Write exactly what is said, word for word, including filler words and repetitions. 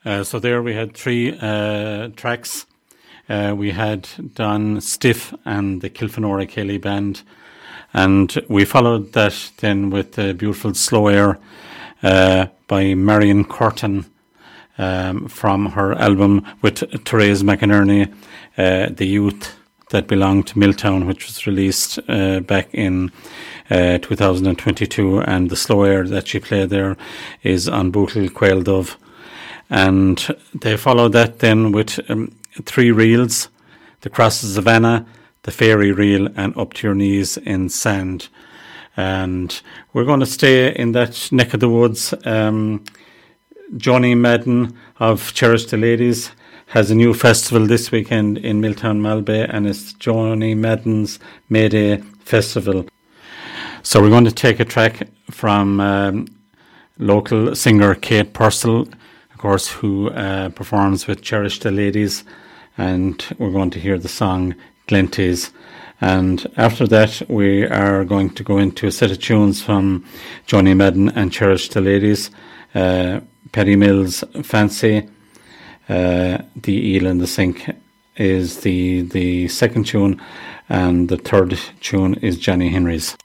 Uh, so there we had three uh, tracks. Uh, we had Don Stiff and the Kilfenora Kelly Band, and we followed that then with the beautiful Slow Air uh, by Marion Curtin um, from her album with Therese McInerney, uh, The Youth That Belonged to Milltown, which was released uh, back in uh, two thousand twenty-two, and the Slow Air that she played there is on Bootle Quail Dove. And they followed that then with um, three reels: The Cross of Savannah, The Fairy Reel, and Up to Your Knees in Sand. And we're going to stay in that neck of the woods. Um, Johnny Madden of Cherish the Ladies has a new festival this weekend in Milltown Malbay, and it's Johnny Madden's Mayday Festival. So we're going to take a track from um, local singer Kate Purcell, of course, who uh, performs with Cherish the Ladies, and we're going to hear the song Glenties. And after that, we are going to go into a set of tunes from Johnny Madden and Cherish the Ladies, uh, Perry Mills' Fancy, uh, The Eel in the Sink is the, the second tune, and the third tune is Johnny Henry's.